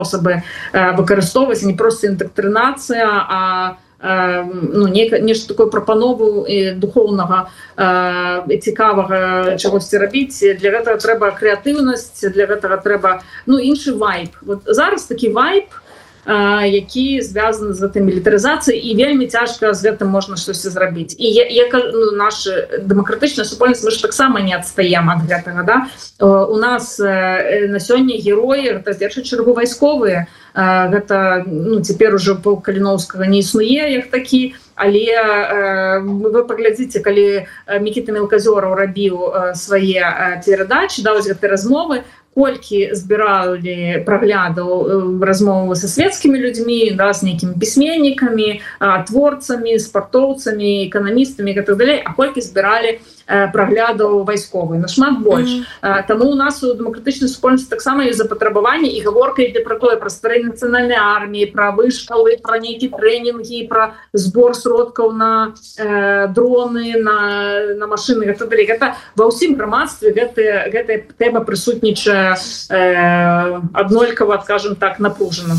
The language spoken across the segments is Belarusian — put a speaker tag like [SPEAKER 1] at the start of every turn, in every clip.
[SPEAKER 1] способы выкарыстоўваць, не проста індактрынацыя, а нешта такое прапанову духоўнага цікавага чагосьці рабіць. Для гэтага трэба крэатыўнасць, для гэтага трэба іншы вайб. Вот зараз такі вайб, які звязаны з гэтай мілітарызацыяй, і вельмі цяжка з гэтым можна штосьці зрабіць. І наша дэмакратычная супольнасць, мы ж таксама не адстаем ад гэтага. Да? У нас на сёння героі, гэта в першую чаргу вайсковыя, гэта цяпер ужо полк Каліноўскага не існуе як такі, але вы паглядзіце, калі Мікіта Мелказёраў рабіў свае перадачы, да, вось гэтай размовы, колькі збіралі праглядаў размовы са светскімі людзьмі, да, з нейкімі пісьменнікамі, творцамі, спартоўцамі, эканамістамі і так далей, а колькі збіралі праглядаў вайсковыя, нашмат больш. Таму у нас у дэмакратычнай супольнасці таксама ёсць запатрабаванне, і гаворка ідзе пра тое, пра стварэнне нацыянальнай арміі, пра вышкалы, пра нейкія трэнінгі, пра збор сродкаў на дроны, на машыны і так далей. Гэта ва ўсім грамадстве гэтая тэма прысутнічае аднолькава, скажем так, напружана.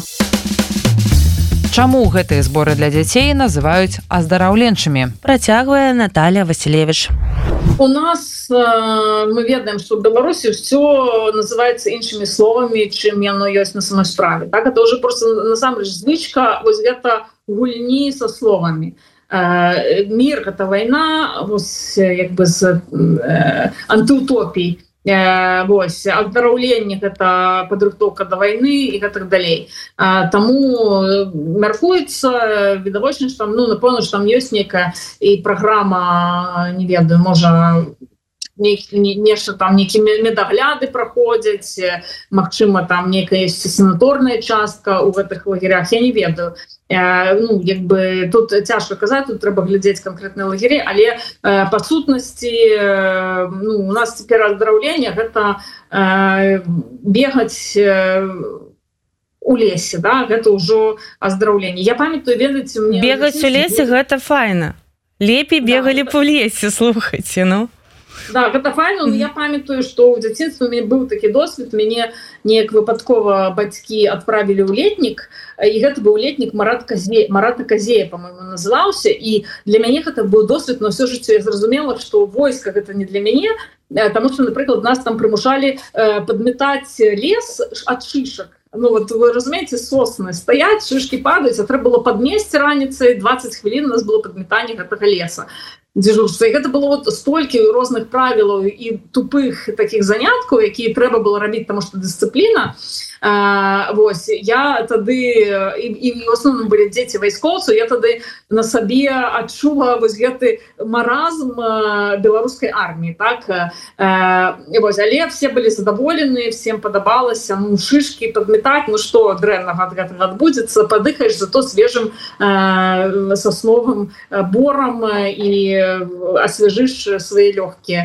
[SPEAKER 2] Чаму гэтыя зборы для дзяцей называюць аздараўленчымі?
[SPEAKER 3] Працягвае Наталья Василевич.
[SPEAKER 1] У нас мы ведаем, что в Беларуси все называется іншими словами, чым яно ёсць на самой справе. Так, это уже просто насамрэч звычка, вось гэта гульні со словами. Мир — гэта вайна, вось як бы з антыутопій. Вось, аздараўленне — гэта падрыхтоўка да вайны і гэтак далей. Таму мяркуецца відавочна, што напэўна, што там ёсць нейкая і праграма, не ведаю, можа нешта там, нейкія медагляды праходзяць, магчыма, там нейкая ёсць санаторная частка ў гэтых лагерях, я не ведаю. Як бы тут цяжка казаць, тут трэба глядзець канкрэтныя лагеры, але па сутнасці у нас цяпер аздараўленне — гэта бегаць у лесе, да? Гэта ўжо аздараўленне. Я памятаю, ведаеце, мне...
[SPEAKER 3] Бегаць у лесе — гэта файна. Лепей бегалі б у лесе, слухайце,
[SPEAKER 1] Да, гэта файна, но я памятаю, што ў дзяцінстве у мяне быў такі досвед, мяне неяк выпадкова бацькі адправілі ў летнік, і гэта быў летнік Марата Казея, по-моему, называўся, і для мяне гэта быў досвед, но ўсё жыццё я зразумела, што войска гэта не для мяне, таму што, напрыклад, нас там прымушалі падмятаць лес ад шышак. Вот вы разумееце, сосны стаяць, шышкі падаюць, а трэба было падмесці раніцай, 20 хвілін у нас было падмятанне гэтага леса. Дзяжурства. І гэта было столькі розных правілаў і тупых такіх заняткаў, якія трэба было рабіць, таму што дысцыпліна. Вось, я тады, і в основном былі дзеці вайскоўцаў, я тады на сабе адчула вось гэты маразм беларускай арміі, так? Вось, але все былі задаволены, всем падабалася, шышкі падмятаць, што дрэннага ад гэтага адбудзецца, падыхаеш зато свежым сасновым борам і асвяжыш свае лёгкія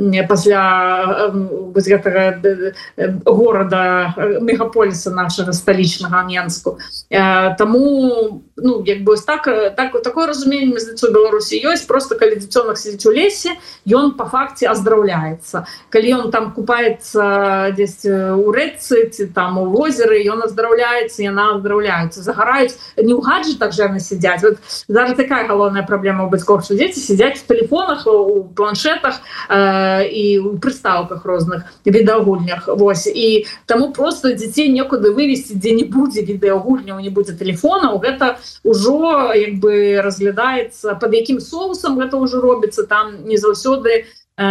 [SPEAKER 1] пасля гэтага горада, мегаполіса нашага сталічнага Менску. Таму, як бы такое разуменне, здаецца, у Беларусі ёсць, просто калі дзіцёнак сядзіць у лесе, ён па факце аздараўляецца. Калі ён там купаецца дзесь у рэчцы ці там у возеры, ён аздараўляецца, яна аздараўляецца. Загараюць не ў гаджетах жа яны сядзяць. Вот зараз такая галоўная праблема ў бацькоў, што дзеці сядзяць у тэлефонах, у планшетах і ў прыстаўках розных відэагульнях. Вось. І таму проста дзяцей некуды вывесці, дзе не будзе відэагульняў, не будзе тэлефонаў, гэта ўжо як бы разглядаецца, пад якім соусам гэта ўжо робіцца, там не заўсёды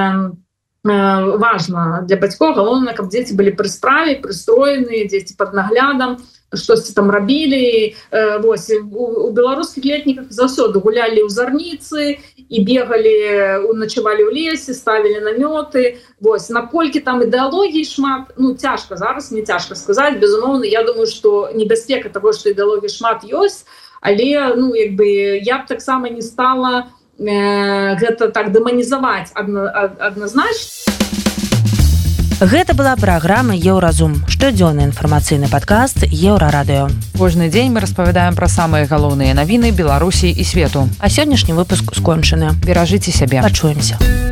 [SPEAKER 1] важна для бацькоў. Галоўнае, каб дзеці былі пры справе, прыстроеныя, дзеці пад наглядам, штосьці там рабілі. Вось, у беларускіх летніках заўсёды гулялі ў зарніцы і бегалі, начавалі ў лесе, ставілі намёты. Вось, наколькі там ідэалогіі шмат, цяжка зараз, не цяжка сказаць. Безумоўна, я думаю, што небяспека таго, што ідэалогіі шмат ёсць, але, як бы, я б таксама не стала гэта так дэманізаваць адназначна.
[SPEAKER 3] Гэта была праграма «Еўразум», штодзённы інфармацыйны падкаст Еўрарадыё.
[SPEAKER 2] Кожны дзень мы распавядаем пра самыя галоўныя навіны Беларусі і свету.
[SPEAKER 3] А сённяшні выпуск скончаны.
[SPEAKER 2] Беражыце сябе.
[SPEAKER 3] Пачуемся.